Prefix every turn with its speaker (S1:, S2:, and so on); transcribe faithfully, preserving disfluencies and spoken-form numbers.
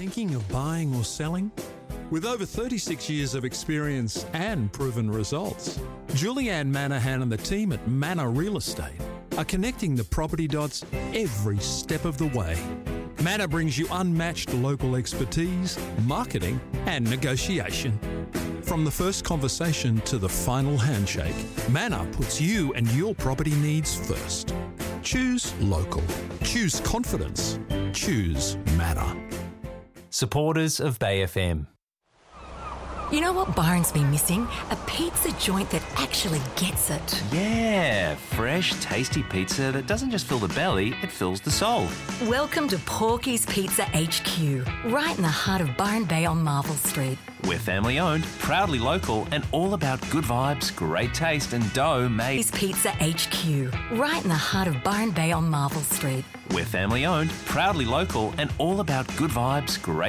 S1: Thinking of buying or selling? With over thirty-six years of experience and proven results, Julianne Manahan and the team at Manor Real Estate are connecting the property dots every step of the way. Manor brings you unmatched local expertise, marketing and negotiation. From the first conversation to the final handshake, Manor puts you and your property needs first. Choose local. Choose confidence. Choose Manor.
S2: Supporters of Bay F M.
S3: You know what Byron's been missing? A pizza joint that actually gets it.
S2: Yeah, fresh, tasty pizza that doesn't just fill the belly, it fills the soul.
S3: Welcome to Porky's Pizza H Q, right in the heart of Byron Bay on Marvel Street.
S2: We're family owned, proudly local, and all about good vibes, great taste, and dough made.
S3: Porky's Pizza H Q, right in the heart of Byron Bay on Marvel Street.
S2: We're family owned, proudly local, and all about good vibes, great